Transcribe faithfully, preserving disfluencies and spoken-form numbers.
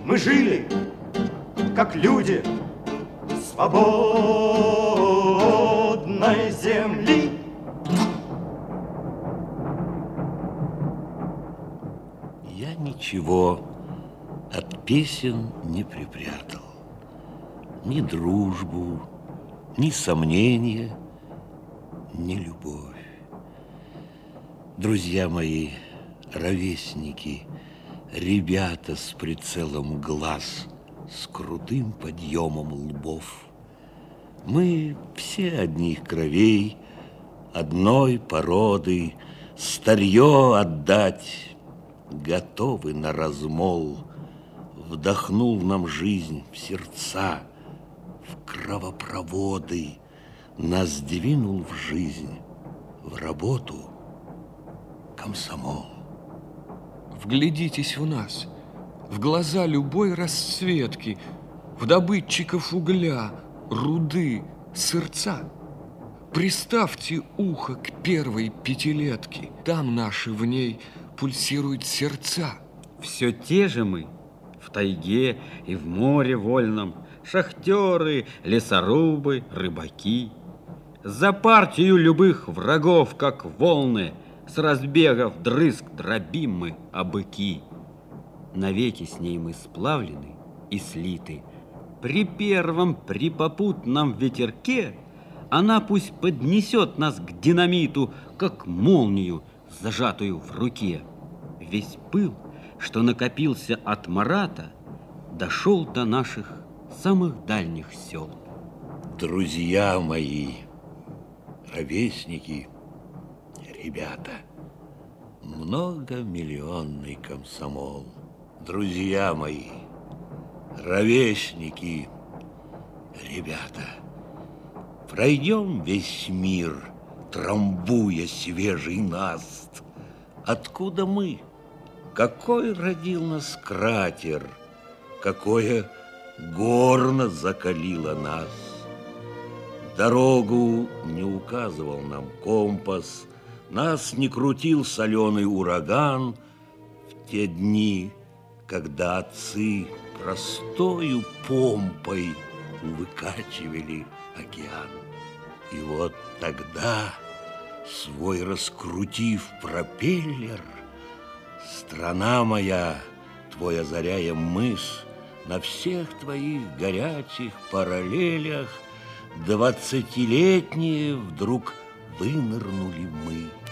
мы жили, как люди свободной земли. Я ничего от песен не припрятал. Ни дружбу, ни сомнения, ни любовь. Друзья мои, ровесники, ребята с прицелом глаз, с крутым подъемом лбов. Мы все одних кровей, одной породы, старье отдать готовы на размол. Вдохнул нам жизнь в сердца, в кровопроводы, нас двинул в жизнь, в работу комсомол. Вглядитесь в нас, в глаза любой расцветки, в добытчиков угля, руды, сырца. Приставьте ухо к первой пятилетке, там наши в ней пульсируют сердца. Все те же мы, в тайге и в море вольном, шахтеры, лесорубы, рыбаки. За партию любых врагов, как волны, с разбега вдрызг дробим мы обыки. Навеки с ней мы сплавлены и слиты. При первом, при попутном ветерке она пусть поднесет нас к динамиту, как молнию, зажатую в руке. Весь пыл, что накопился от Марата, дошел до наших самых дальних сел. Друзья мои, ровесники, ребята, многомиллионный комсомол. Друзья мои, ровесники, ребята, пройдем весь мир, трамбуя свежий наст. Откуда мы? Какой родил нас кратер? Какое горно закалило нас? Дорогу не указывал нам компас, нас не крутил соленый ураган в те дни, когда отцы простою помпой выкачивали океан. И вот тогда, свой раскрутив пропеллер, страна моя, твой озаряя мыс, на всех твоих горячих параллелях двадцатилетние вдруг вынырнули мы.